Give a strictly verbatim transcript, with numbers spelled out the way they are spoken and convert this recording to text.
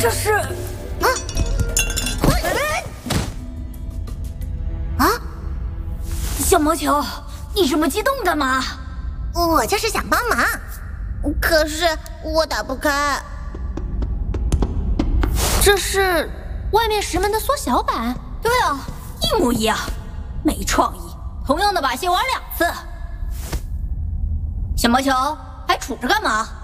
这是啊啊！ 小毛球，你这么激动干嘛？ 我就是想帮忙，可是我打不开。 这是外面石门的缩小版。 对啊，一模一样，没创意。同样的把戏玩两次。小毛球，还杵着干嘛？